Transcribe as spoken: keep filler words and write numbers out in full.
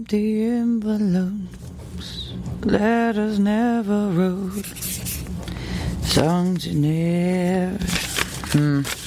empty envelopes, letters never wrote, songs you never. Hmm.